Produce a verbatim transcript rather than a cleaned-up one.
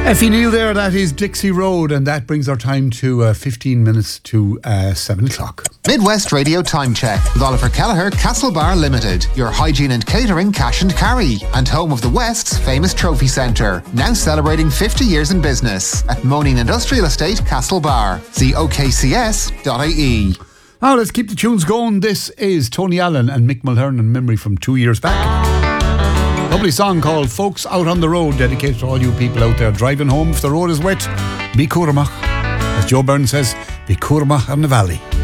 Effie Neal there, that is Dixie Road, and that brings our time to uh, fifteen minutes to uh, seven o'clock. Midwest Radio Time Check with Oliver Kelleher, Castlebar Limited, your hygiene and catering cash and carry, and home of the West's famous trophy centre, now celebrating fifty years in business at Moaning Industrial Estate, Castlebar. See o k c s dot i e. Now let's keep the tunes going. This is Tony Allen and Mick Mulhern in memory from two years back. Lovely song called Folks Out on the Road, dedicated to all you people out there driving home. If the road is wet, be Curmach. As Joe Byrne says, be Curmach on the valley.